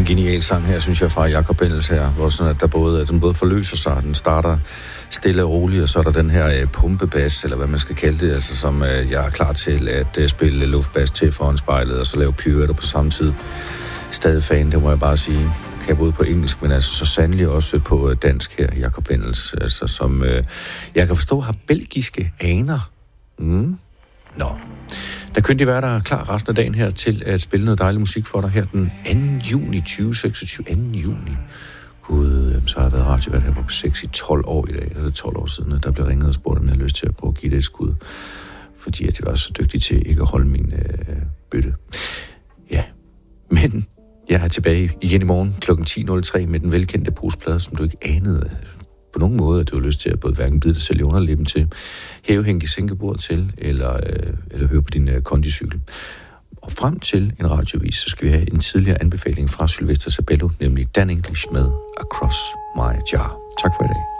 genial sang her, synes jeg, fra Jakob Engels her, hvor sådan, at den både forløser sig, den starter stille og roligt, og så er der den her pumpebas, eller hvad man skal kalde det, altså som jeg er klar til at spille luftbas til foran spejlet, og så lave pirouetter på samme tid. Stadig fan, det må jeg bare sige. Kan jeg både på engelsk, men altså så sandelig også på dansk her, Jakob Engels, altså som jeg kan forstå har belgiske aner. Nå. Der kunne de være der klar resten af dagen her til at spille noget dejlig musik for dig her den 2. juni 2026. 2. juni. Gud, så har jeg været radiovært her på 6 i 12 år i dag. Det er 12 år siden, der blev ringet og spurgt, om jeg havde lyst til at prøve at give det et skud. Fordi at jeg var så dygtig til ikke at holde min bøtte. Ja, men jeg er tilbage igen i morgen kl. 10.03 med den velkendte brugsplade, som du ikke anede på nogen måde, at du har lyst til at både hverken bide dig selv i underlippen til, hæve hænke sænkebordet til, eller høre på din kondicykel. Og frem til en radiovis, så skal vi have en tidligere anbefaling fra Sylvester Sabello, nemlig Dan English med Across My Jar. Tak for i dag.